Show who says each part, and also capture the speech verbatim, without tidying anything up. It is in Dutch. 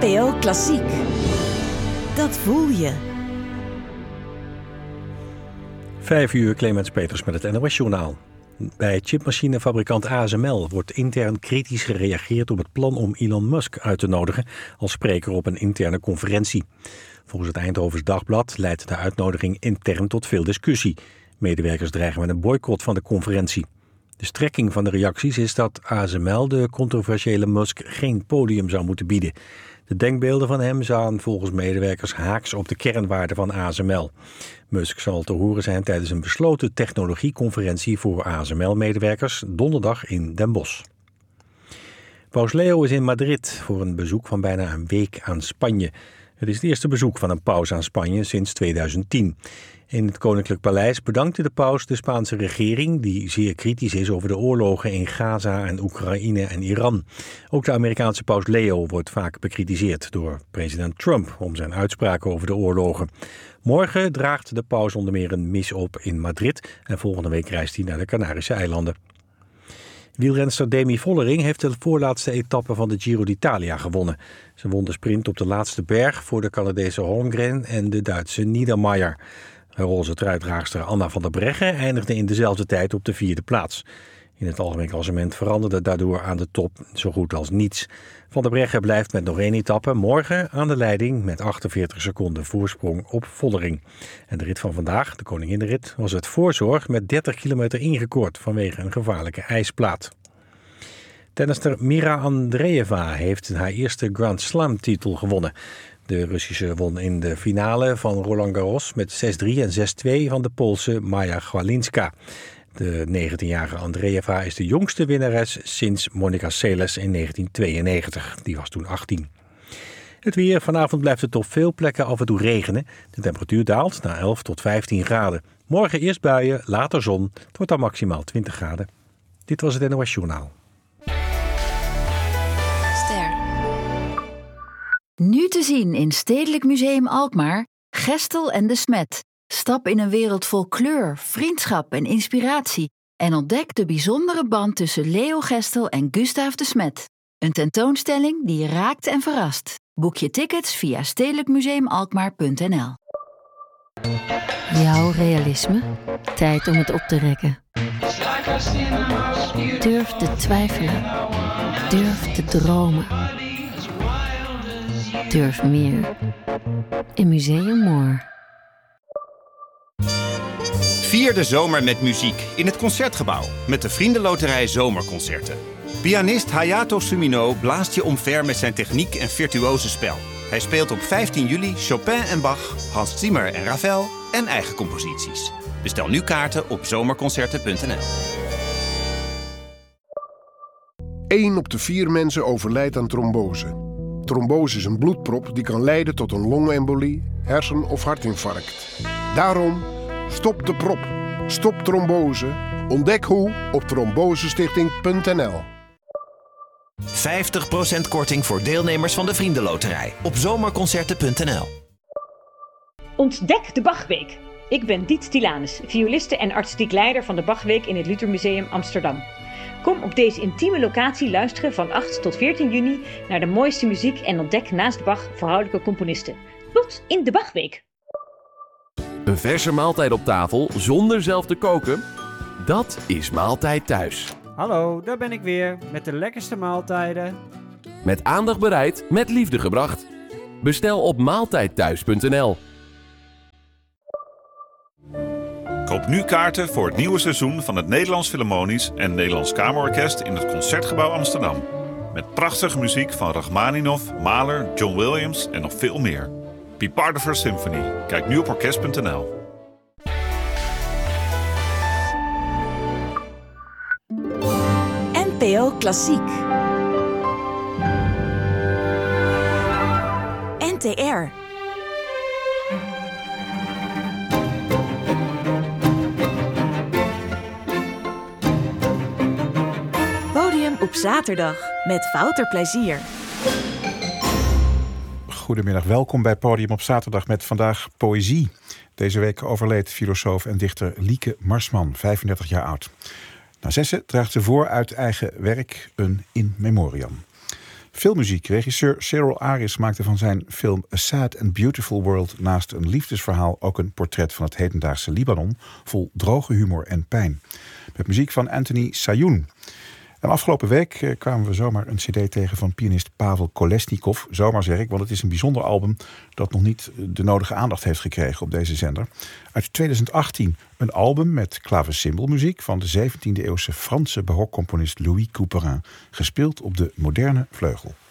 Speaker 1: N P O Klassiek. Dat voel je.
Speaker 2: Vijf uur, Clemens Peters met het N O S-journaal. Bij chipmachinefabrikant A S M L wordt intern kritisch gereageerd op het plan om Elon Musk uit te nodigen als spreker op een interne conferentie. Volgens het Eindhovens Dagblad leidt de uitnodiging intern tot veel discussie. Medewerkers dreigen met een boycott van de conferentie. De strekking van de reacties is dat A S M L de controversiële Musk geen podium zou moeten bieden. De denkbeelden van hem staan volgens medewerkers haaks op de kernwaarden van A S M L. Musk zal te horen zijn tijdens een besloten technologieconferentie voor A S M L-medewerkers donderdag in Den Bosch. Paus Leo is in Madrid voor een bezoek van bijna een week aan Spanje. Het is het eerste bezoek van een paus aan Spanje sinds tweeduizend tien. In het Koninklijk Paleis bedankte de paus de Spaanse regering, die zeer kritisch is over de oorlogen in Gaza en Oekraïne en Iran. Ook de Amerikaanse paus Leo wordt vaak bekritiseerd door president Trump om zijn uitspraken over de oorlogen. Morgen draagt de paus onder meer een mis op in Madrid en volgende week reist hij naar de Canarische eilanden. Wielrenster Demi Vollering heeft de voorlaatste etappe van de Giro d'Italia gewonnen. Ze won de sprint op de laatste berg voor de Canadese Holmgren en de Duitse Niedermayer. Haar roze truitdraagster Anna van der Breggen eindigde in dezelfde tijd op de vierde plaats. In het algemeen klassement veranderde daardoor aan de top zo goed als niets. Van der Breggen blijft met nog één etappe morgen aan de leiding met achtenveertig seconden voorsprong op Vollering. En de rit van vandaag, de Koninginnenrit, was het voorzorg met dertig kilometer ingekort vanwege een gevaarlijke ijsplaat. Tennister Mira Andreeva heeft haar eerste Grand Slam titel gewonnen. De Russische won in de finale van Roland Garros met zes drie en zes twee van de Poolse Maja Chwalinska. De negentienjarige Andreeva is de jongste winnares sinds Monica Seles in negentien tweeënnegentig. Die was toen achttien. Het weer. Vanavond blijft het op veel plekken af en toe regenen. De temperatuur daalt naar elf tot vijftien graden. Morgen eerst buien, later zon. Het wordt dan maximaal twintig graden. Dit was het N O S-journaal.
Speaker 3: Nu te zien in Stedelijk Museum Alkmaar, Gestel en de Smet. Stap in een wereld vol kleur, vriendschap en inspiratie en ontdek de bijzondere band tussen Leo Gestel en Gustaaf de Smet. Een tentoonstelling die je raakt en verrast. Boek je tickets via stedelijk museum alkmaar punt n l. Jouw realisme? Tijd om het op te rekken. Durf te twijfelen. Durf te dromen. Durf meer. In Museum More.
Speaker 4: Vier de zomer met muziek in het Concertgebouw met de Vriendenloterij Zomerconcerten. Pianist Hayato Sumino blaast je omver met zijn techniek en virtuose spel. Hij speelt op vijftien juli Chopin en Bach, Hans Zimmer en Ravel en eigen composities. Bestel nu kaarten op zomerconcerten punt n l.
Speaker 5: Eén op de vier mensen overlijdt aan trombose. Trombose is een bloedprop die kan leiden tot een longembolie, hersen- of hartinfarct. Daarom, stop de prop. Stop trombose. Ontdek hoe op trombosestichting punt n l.
Speaker 6: vijftig procent korting voor deelnemers van de Vriendenloterij op zomerconcerten punt n l.
Speaker 7: Ontdek de Bachweek. Ik ben Diet Tilanus, violiste en artistiek leider van de Bachweek in het Luthermuseum Amsterdam. Kom op deze intieme locatie luisteren van acht tot veertien juni naar de mooiste muziek en ontdek naast Bach vrouwelijke componisten. Tot in de Bachweek!
Speaker 8: Een verse maaltijd op tafel zonder zelf te koken? Dat is Maaltijd Thuis.
Speaker 9: Hallo, daar ben ik weer met de lekkerste maaltijden.
Speaker 8: Met aandacht bereid, met liefde gebracht. Bestel op maaltijd thuis punt n l.
Speaker 10: Koop nu kaarten voor het nieuwe seizoen van het Nederlands Philharmonisch en Nederlands Kamerorkest in het Concertgebouw Amsterdam. Met prachtige muziek van Rachmaninoff, Mahler, John Williams en nog veel meer. Be part of our symphony. Kijk nu op orkest punt n l.
Speaker 1: N P O Klassiek. N T R. Podium op zaterdag met Wouter Plezier.
Speaker 11: Goedemiddag, welkom bij Podium op zaterdag met vandaag poëzie. Deze week overleed filosoof en dichter Lieke Marsman, vijfendertig jaar oud. Na zessen draagt ze voor uit eigen werk een in memoriam. Filmmuziek. Regisseur Cyril Aris maakte van zijn film A Sad and Beautiful World naast een liefdesverhaal ook een portret van het hedendaagse Libanon, vol droge humor en pijn. Met muziek van Anthony Sayoun. En afgelopen week kwamen we zomaar een cd tegen van pianist Pavel Kolesnikov. Zomaar zeg ik, want het is een bijzonder album dat nog niet de nodige aandacht heeft gekregen op deze zender. Uit twintig achttien een album met klavecimbelmuziek van de zeventiende eeuwse Franse barokcomponist Louis Couperin, gespeeld op de moderne vleugel.